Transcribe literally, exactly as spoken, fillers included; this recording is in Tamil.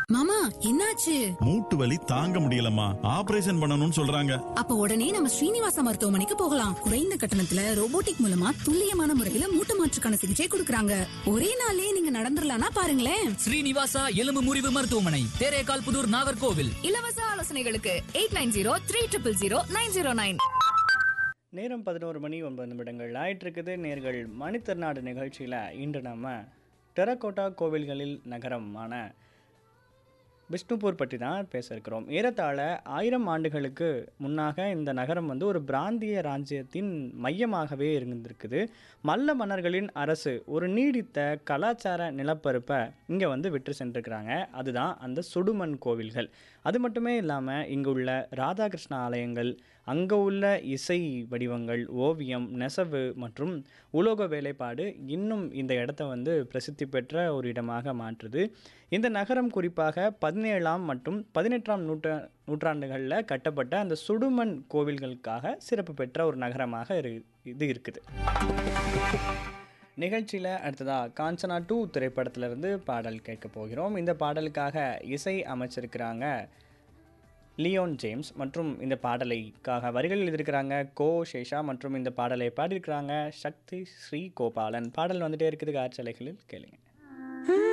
மாமா என்னாச்சு? மூட்டு வலி தாங்க முடியலம்மா, ஆபரேஷன் பண்ணணும்னு சொல்றாங்க. அப்ப உடனே நம்ம ஸ்ரீனிவாசா மருத்துவமனைக்கு போகலாம். குறைந்த கட்டணத்துல ரோபோட்டிக் மூலமா துல்லியமான முறையில மூட்டு மாற்றுக்கான சிகிச்சை கொடுக்கறாங்க. ஒரே நாளே நீங்க நடந்துடலாம்னா பாருங்களேன். ஸ்ரீனிவாசா எலும்பு முறிவு மருத்துவமனை, தேரேகால் புதூர், நாகர்கோவில். இலவச ஆலோசனைகளுக்கு eight nine zero three triple zero nine zero nine. நேரம் பதினோரு மணி ஒன்பது நிமிடங்கள் ஆயிட்டு இருக்குது. நேர்கள் மணித்திருநாடு நிகழ்ச்சியில் இன்று நம்ம டெரகோட்டா கோவில்களில் நகரமான பிஷ்ணுபூர் பற்றி தான் பேச இருக்கிறோம். ஏறத்தாழ ஆயிரம் ஆண்டுகளுக்கு முன்னாக இந்த நகரம் வந்து ஒரு பிராந்திய ராஜ்யத்தின் மையமாகவே இருந்திருக்குது. மல்ல மன்னர்களின் அரசு ஒரு நீடித்த கலாச்சார நிலப்பரப்பை இங்கே வந்து விட்டு சென்றிருக்கிறாங்க. அதுதான் அந்த சுடுமண் கோவில்கள். அது மட்டுமே இல்லாமல் இங்கு உள்ள ராதாகிருஷ்ண ஆலயங்கள், அங்கே உள்ள இசை வடிவங்கள், ஓவியம், நெசவு மற்றும் உலோக வேலைப்பாடு இன்னும் இந்த இடத்த வந்து பிரசித்தி பெற்ற ஒரு இடமாக மாற்றுது. இந்த நகரம் குறிப்பாக பதினேழாம் மற்றும் பதினெட்டாம் நூற்றா நூற்றாண்டுகளில் கட்டப்பட்ட அந்த சுடுமண் கோவில்களுக்காக சிறப்பு பெற்ற ஒரு நகரமாக இரு இது இருக்குது. நிகழ்ச்சியில் அடுத்ததாக காஞ்சனா டூ திரைப்படத்திலிருந்து பாடல் கேட்க போகிறோம். இந்த பாடலுக்காக இசை அமைச்சிருக்கிறாங்க லியோன் ஜேம்ஸ் மற்றும் இந்த பாடலைக்காக வரிகள் எழுதியிருக்கிறாங்க கோ சேஷா மற்றும் இந்த பாடலை பாடியிருக்கிறாங்க சக்தி ஸ்ரீ கோபாலன். பாடல் வந்துட்டே இருக்குது, காற்றலைகளில் கேளுங்க.